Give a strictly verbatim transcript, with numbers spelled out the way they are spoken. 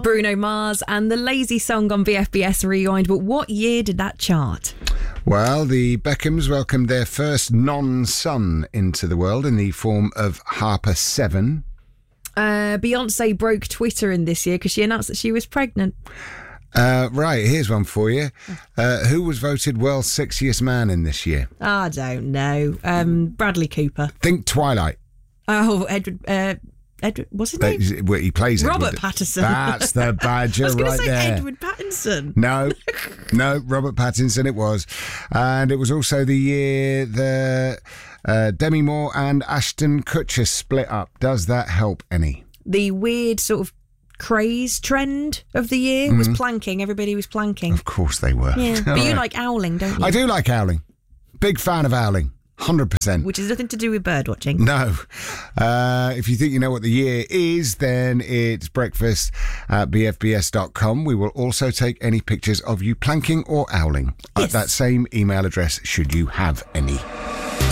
Bruno Mars and the Lazy Song on B F B S Rewind. But what year did that chart? Well, the Beckhams welcomed their first non-son into the world in the form of Harper Seven. Uh, Beyonce broke Twitter in this year because she announced that she was pregnant. Uh, right, here's one for you. Uh, who was voted world's sexiest man in this year? I don't know. Um, Bradley Cooper. Think Twilight. Oh, Edward... Uh, Edward, what's his name? That, well, he plays Robert Edward. Pattinson. That's the badger I was right going to say there. Edward Pattinson. No, no, Robert Pattinson it was. And it was also the year that uh, Demi Moore and Ashton Kutcher split up. Does that help any? The weird sort of craze trend of the year mm. was planking. Everybody was planking. Of course they were. Yeah, but you right. like owling, don't you? I do like owling. Big fan of owling. one hundred percent. Which has nothing to do with bird watching. No. Uh, if you think you know what the year is, then it's breakfast at b f b s dot com. We will also take any pictures of you planking or owling yes. at that same email address, should you have any.